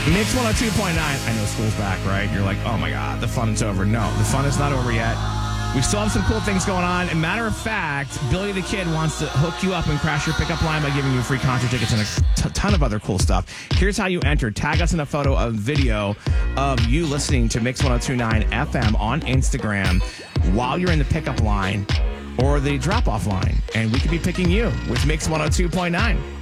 Mix 102.9. I know school's back, right? You're like, oh my God, the fun is over. No, the fun is not over yet. We still have some cool things going on. And matter of fact, Billy the Kid wants to hook you up and crash your pickup line by giving you free concert tickets and a ton of other cool stuff. Here's how you enter. Tag us in a photo of video of you listening to Mix 102.9 FM on Instagram while you're in the pickup line or the drop-off line. And we could be picking you with Mix 102.9.